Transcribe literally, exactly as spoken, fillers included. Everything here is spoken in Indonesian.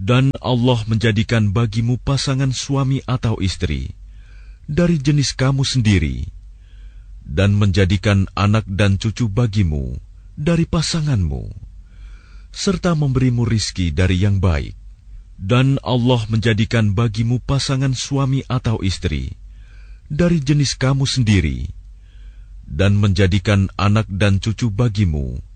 Dan Allah menjadikan bagimu pasangan suami atau istri dari jenis kamu sendiri, dan menjadikan anak dan cucu bagimu dari pasanganmu, serta memberimu rizki dari yang baik. Dan Allah menjadikan bagimu pasangan suami atau istri dari jenis kamu sendiri, dan menjadikan anak dan cucu bagimu